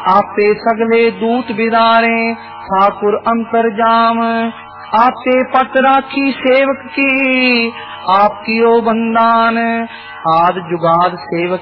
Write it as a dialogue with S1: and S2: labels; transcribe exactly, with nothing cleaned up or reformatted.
S1: आपे सगले दूत बिदारे ठाकुर अंतरजाम। आपे पत राखी सेवक की आपकी ओ बंदान। आद जुगाद सेवक